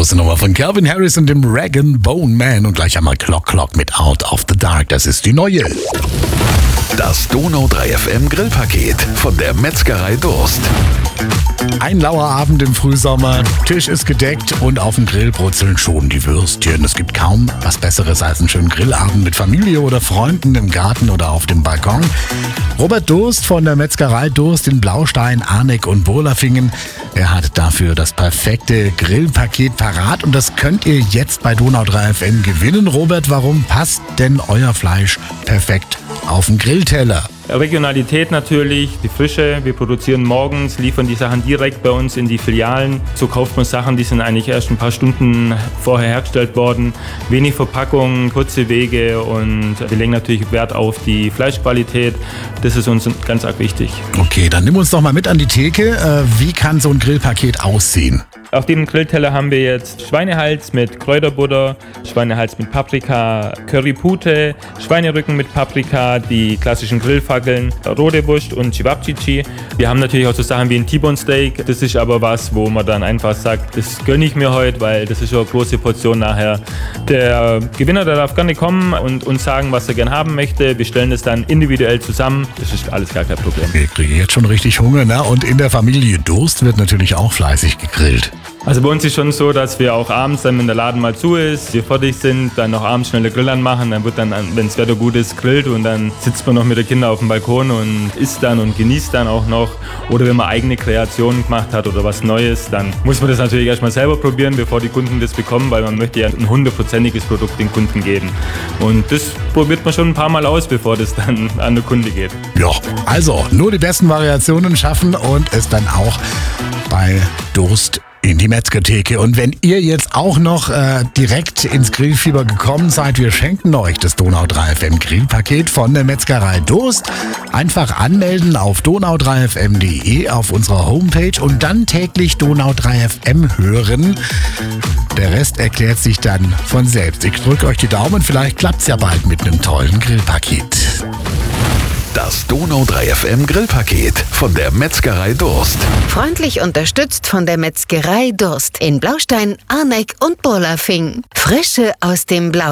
große Nummer von Calvin Harris und dem Rag & Bone Man und gleich einmal Clock mit Out of the Dark. Das ist die neue. Das Donau 3 FM Grillpaket von der Metzgerei Durst. Ein lauer Abend im Frühsommer, Tisch ist gedeckt und auf dem Grill brutzeln schon die Würstchen. Es gibt kaum was Besseres als einen schönen Grillabend mit Familie oder Freunden im Garten oder auf dem Balkon. Robert Durst von der Metzgerei Durst in Blaustein, Arneck und Burlafingen. Er hat dafür das perfekte Grillpaket parat und das könnt ihr jetzt bei Donau 3 FM gewinnen. Robert, warum passt denn euer Fleisch perfekt auf den Grillteller? Regionalität natürlich, die Frische. Wir produzieren morgens, liefern die Sachen direkt bei uns in die Filialen. So kauft man Sachen, die sind eigentlich erst ein paar Stunden vorher hergestellt worden. Wenig Verpackung, kurze Wege und wir legen natürlich Wert auf die Fleischqualität. Das ist uns ganz arg wichtig. Okay, dann nimm uns doch mal mit an die Theke. Wie kann so ein Grillpaket aussehen? Auf dem Grillteller haben wir jetzt Schweinehals mit Kräuterbutter, Schweinehals mit Paprika, Currypute, Schweinerücken mit Paprika, die klassischen Grillfackeln, rote Wurst und Cevapcici. Wir haben natürlich auch so Sachen wie ein T-Bone Steak. Das ist aber was, wo man dann einfach sagt, das gönne ich mir heute, weil das ist schon eine große Portion nachher. Der Gewinner, der darf gerne kommen und uns sagen, was er gerne haben möchte. Wir stellen das dann individuell zusammen. Das ist alles gar kein Problem. Ich kriege jetzt schon richtig Hunger, ne? Und in der Familie Durst wird natürlich auch fleißig gegrillt. Also bei uns ist schon so, dass wir auch abends, dann wenn der Laden mal zu ist, wir fertig sind, dann noch abends schnell den Grill anmachen, dann wird dann, wenn das Wetter gut ist, grillt und dann sitzt man noch mit den Kindern auf dem Balkon und isst dann und genießt dann auch noch. Oder wenn man eigene Kreationen gemacht hat oder was Neues, dann muss man das natürlich erstmal selber probieren, bevor die Kunden das bekommen, weil man möchte ja ein 100%iges Produkt den Kunden geben. Und das probiert man schon ein paar Mal aus, bevor das dann an den Kunde geht. Ja, also nur die besten Variationen schaffen und es dann auch bei Durst in die Metzgertheke. Und wenn ihr jetzt auch noch direkt ins Grillfieber gekommen seid, wir schenken euch das Donau 3 FM Grillpaket von der Metzgerei Durst. Einfach anmelden auf donau3fm.de auf unserer Homepage und dann täglich Donau 3 FM hören. Der Rest erklärt sich dann von selbst. Ich drücke euch die Daumen, vielleicht klappt's ja bald mit einem tollen Grillpaket. Das Donau 3 FM Grillpaket von der Metzgerei Durst. Freundlich unterstützt von der Metzgerei Durst in Blaustein, Arneck und Burlafing. Frische aus dem Blau.